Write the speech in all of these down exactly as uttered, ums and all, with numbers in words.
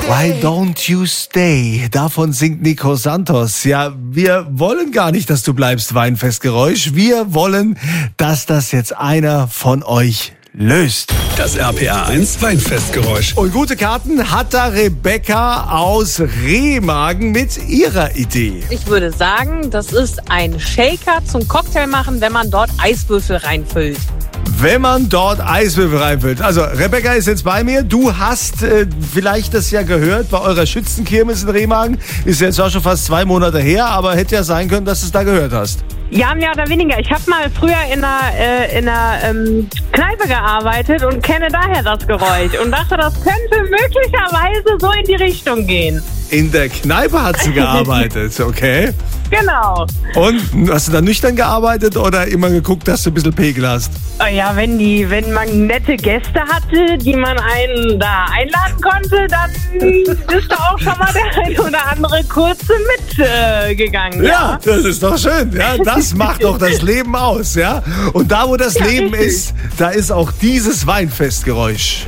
Why don't you stay? Davon singt Nico Santos. Ja, wir wollen gar nicht, dass du bleibst, Weinfestgeräusch. Wir wollen, dass das jetzt einer von euch löst. Das R P R eins Weinfestgeräusch. Und gute Karten hat da Rebecca aus Remagen mit ihrer Idee. Ich würde sagen, das ist ein Shaker zum Cocktail machen, wenn man dort Eiswürfel reinfüllt. Wenn man dort Eiswürfel reinfüllt. Also Rebecca ist jetzt bei mir. Du hast äh, vielleicht das ja gehört bei eurer Schützenkirmes in Remagen. Ist jetzt auch schon fast zwei Monate her, aber hätte ja sein können, dass du es da gehört hast. Ja, mehr oder weniger. Ich habe mal früher in einer, äh, in einer ähm, Kneipe gearbeitet und kenne daher das Geräusch und dachte, das könnte möglicherweise so in die Richtung gehen. In der Kneipe hat sie gearbeitet, okay. Genau. Und hast du da nüchtern gearbeitet oder immer geguckt, dass du ein bisschen Pegel hast? Ja, wenn die, wenn man nette Gäste hatte, die man einen da einladen konnte, dann ist da auch schon mal der ein oder andere kurze mitgegangen. Äh, ja. ja, das ist doch schön. Ja, das macht doch das Leben aus, ja. Und da, wo das ja, Leben richtig. ist, da ist auch dieses Weinfestgeräusch.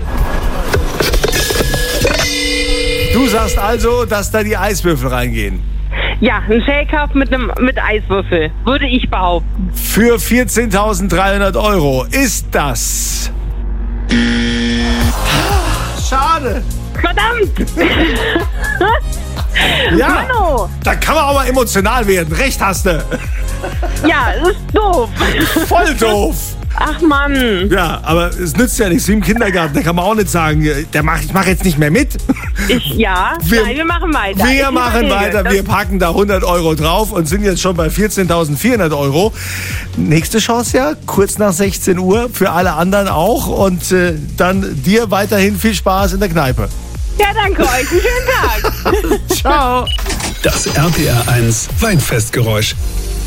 Du sagst also, dass da die Eiswürfel reingehen. Ja, ein Shaker mit einem mit Eiswürfel, würde ich behaupten. Für vierzehntausenddreihundert Euro ist das... Schade. Verdammt. Ja, Mano. Da kann man auch mal emotional werden. Recht hast du. Ja, das ist doof. Voll doof. Ach Mann. Ja, aber es nützt ja nichts. Wie im Kindergarten, da kann man auch nicht sagen, der mach, ich mache jetzt nicht mehr mit. Ich, ja, wir, nein, wir machen weiter. Wir ich machen weiter, wir packen da hundert Euro drauf und sind jetzt schon bei vierzehntausendvierhundert Euro. Nächste Chance ja, kurz nach sechzehn Uhr, für alle anderen auch. Und äh, dann dir weiterhin viel Spaß in der Kneipe. Ja, danke euch. Einen schönen Tag. Ciao. Das R P R eins Weinfestgeräusch.